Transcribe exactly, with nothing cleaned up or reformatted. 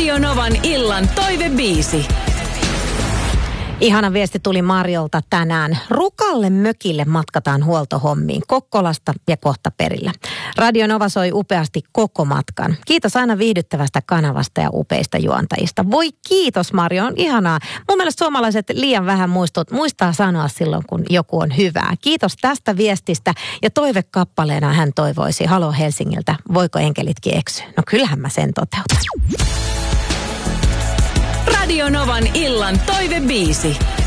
Radio Novan illan toivebiisi. Ihana viesti tuli Marjolta tänään. Rukalle mökille matkataan huoltohommiin Kokkolasta ja kohta perillä. Radio Nova soi upeasti koko matkan. Kiitos aina viihdyttävästä kanavasta ja upeista juontajista. Voi kiitos Marjo, on ihanaa. Mun mielestä suomalaiset liian vähän muistut, muistaa sanoa silloin, kun joku on hyvää. Kiitos tästä viestistä ja toivekappaleena hän toivoisi Halo Helsingiltä. Voiko enkelitkin eksyä? No kyllähän mä sen toteutan. Radio Novan illan toivebiisi.